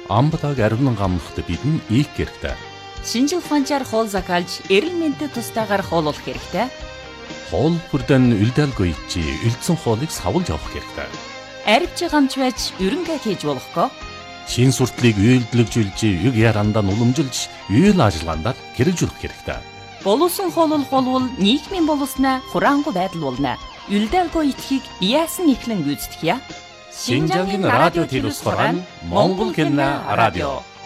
Амбатаг ариунан гамнахад бидэн ийх хэрэгтэй. Шинжил ухаанчаар хоол закалж, эрүүл мэндэд тустаагаар хооллох хэрэгтэй. Хоол бүрдэн үлдээлгүй чи үлдсэн хоолыг савлж авах хэрэгтэй. Арвч гамч байж ерөнхий хийж болохгүй. Шин суртлыг үйлдэлжүүлж, юг ярандаа уламжилж, үйл ажиллагаанд хэрэгжүүлэх хэрэгтэй. Боловсон хооллох болвол нийгмийн боловснаа хураангуй байдал болно. Үлдээлгүй итгэхийг яасан ихлэн гүйцэтгэе. Шинжангийн радио телевизээр Монгол хэлний радио